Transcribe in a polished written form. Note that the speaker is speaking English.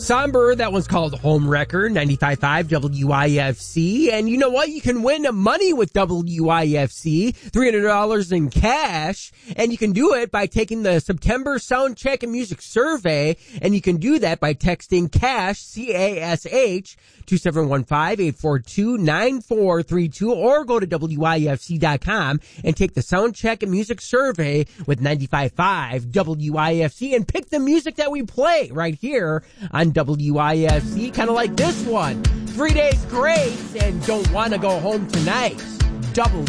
Somber, that one's called Home Wrecker, 95.5 WIFC. And you know what? You can win money with WIFC, $300 in cash. And you can do it by taking the September Soundcheck and Music Survey. And you can do that by texting CASH, C-A-S-H, 2715-842-9432, or go to WIFC.com and take the Soundcheck and Music Survey with 95.5 WIFC and pick the music that we play right here on WIFC, kind of like this one. 3 Days Grace and Don't Want to Go Home Tonight.